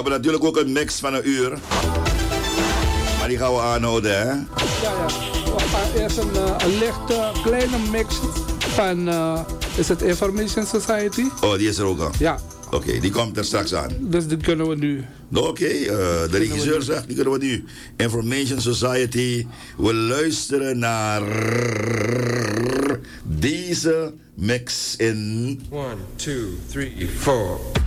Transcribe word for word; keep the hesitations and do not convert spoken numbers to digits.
hebben natuurlijk ook een mix van een uur. Maar die gaan we aanhouden, hè? Ja, ja. We gaan eerst een, uh, een lichte, kleine mix van, uh, is het Information Society? Oh, die is er ook al? Ja. Oké, okay, die komt er straks aan. Dus die kunnen we nu. Oké, okay, uh, de regisseur zegt, die kunnen we nu. Information Society. We luisteren naar deze mix in... one, two, three, four.